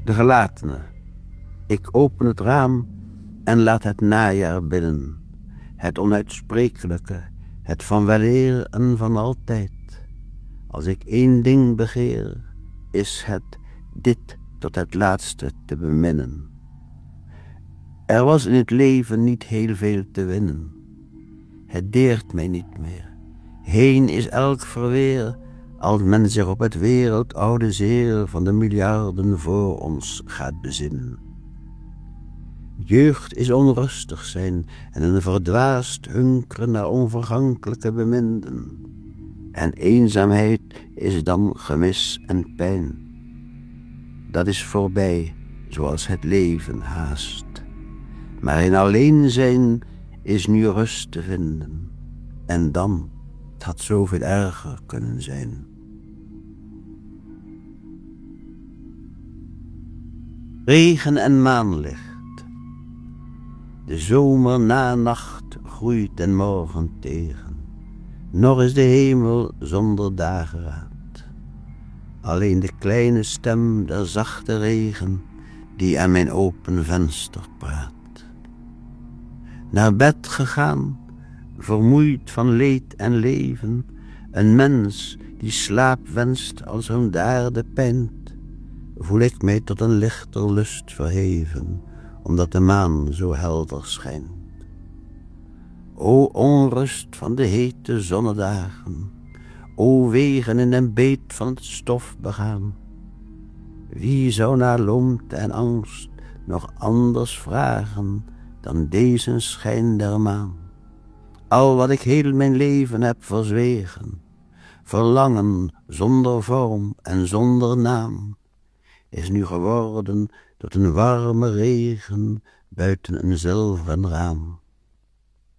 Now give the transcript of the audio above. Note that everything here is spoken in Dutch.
De gelatene. Ik open het raam en laat het najaar binnen. Het onuitsprekelijke, het van weleer en van altijd. Als ik één ding begeer, is het dit tot het laatste te beminnen. Er was in het leven niet heel veel te winnen. Het deert mij niet meer. Heen is elk verweer, als men zich op het wereldoude zeer van de miljarden voor ons gaat bezinnen. Jeugd is onrustig zijn en een verdwaasd hunkeren naar onvergankelijke beminden. En eenzaamheid is dan gemis en pijn. Dat is voorbij, zoals het leven haast. Maar in alleen zijn is nu rust te vinden. En dan, het had zoveel erger kunnen zijn. Regen en maanlicht. De zomer na nacht groeit den morgen tegen. Nog is de hemel zonder dageraad. Alleen de kleine stem der zachte regen die aan mijn open venster praat. Naar bed gegaan, vermoeid van leed en leven, een mens die slaap wenst als hem de aarde pijnt, voel ik mij tot een lichter lust verheven, omdat de maan zo helder schijnt. O onrust van de hete zonnedagen, o wegen in den beet van het stof begaan. Wie zou naar loomte en angst nog anders vragen dan deze schijn der maan? Al wat ik heel mijn leven heb verzwegen, verlangen zonder vorm en zonder naam, is nu geworden tot een warme regen buiten een zilveren raam.